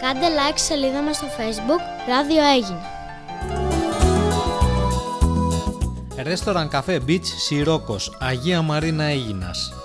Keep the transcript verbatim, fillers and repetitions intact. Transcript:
Κάντε like στη σελίδα μας στο Facebook Ράδιο Αίγινα. Ρέστοραν Καφέ Beach Σιρόκος, Αγία Μαρίνα Αίγινας.